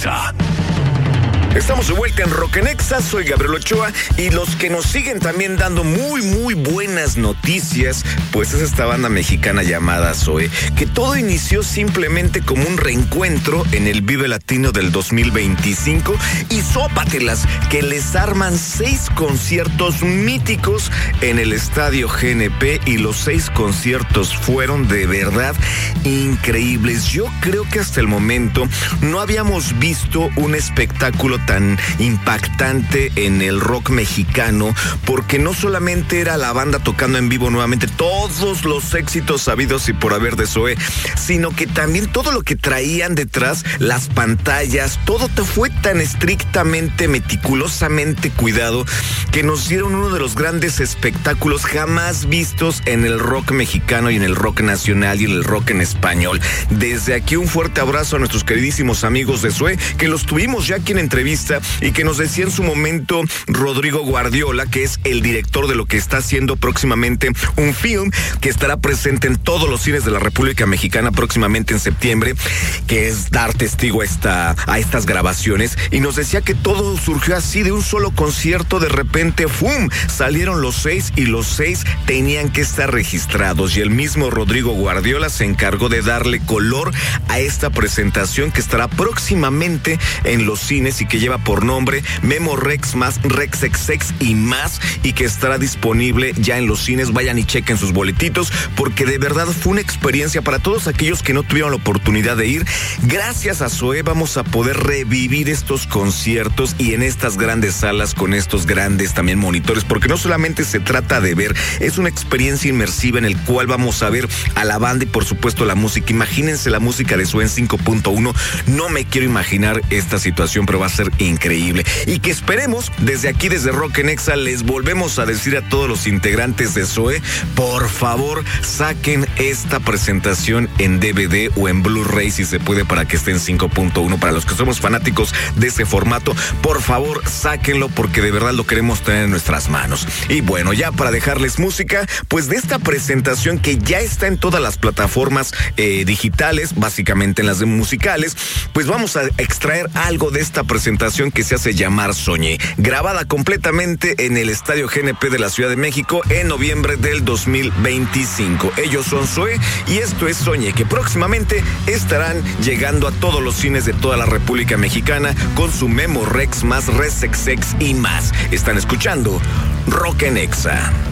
Estamos de vuelta en Rock en Exa, soy Gabriel Ochoa y los que nos siguen también dando muy buenas noticias, pues es esta banda mexicana llamada Zoé, que todo inició simplemente como un reencuentro en el Vive Latino del 2025 y sópatelas que les arman 6 conciertos míticos en el Estadio GNP y los 6 conciertos fueron de verdad increíbles. Yo creo que hasta el momento no habíamos visto un espectáculo tan impactante en el rock mexicano, porque no solamente era la banda tocando en vivo nuevamente todos los éxitos sabidos y por haber de Zoé, sino que también todo lo que traían detrás, las pantallas, todo fue tan estrictamente, meticulosamente cuidado, que nos dieron uno de los grandes espectáculos jamás vistos en el rock mexicano y en el rock nacional y en el rock en español. Desde aquí un fuerte abrazo a nuestros queridísimos amigos de Zoé, que los tuvimos ya aquí en entrevista y que nos decía en su momento Rodrigo Guardiola, que es el director de lo que está haciendo próximamente un film que estará presente en todos los cines de la República Mexicana próximamente en septiembre, que es dar testigo a estas grabaciones, y nos decía que todo surgió así de un solo concierto. De repente, ¡fum!, salieron los 6 y los 6 tenían que estar registrados, y el mismo Rodrigo Guardiola se encargó de darle color a esta presentación que estará próximamente en los cines y que lleva por nombre Memo Rex más Rex XX y más, y que estará disponible ya en los cines. Vayan y chequen sus boletitos, porque de verdad fue una experiencia para todos aquellos que no tuvieron la oportunidad de ir. Gracias a Zoé vamos a poder revivir estos conciertos y en estas grandes salas con estos grandes también monitores, porque no solamente se trata de ver, es una experiencia inmersiva en el cual vamos a ver a la banda y por supuesto la música. Imagínense la música de Zoé en 5.1, no me quiero imaginar esta situación, pero va a ser increíble, y que esperemos desde aquí, desde Rock en Exa, les volvemos a decir a todos los integrantes de Zoé, por favor saquen esta presentación en DVD o en Blu-ray si se puede, para que esté en 5.1. Para los que somos fanáticos de ese formato, por favor sáquenlo, porque de verdad lo queremos tener en nuestras manos. Y bueno, ya para dejarles música, pues de esta presentación que ya está en todas las plataformas digitales, básicamente en las musicales, pues vamos a extraer algo de esta presentación que se hace llamar Soñé, grabada completamente en el Estadio GNP de la Ciudad de México en noviembre del 2025. Ellos son Zoé y esto es Soñé, que próximamente estarán llegando a todos los cines de toda la República Mexicana con su Memo Rex más Rex XX y más. Están escuchando Rock en Exa.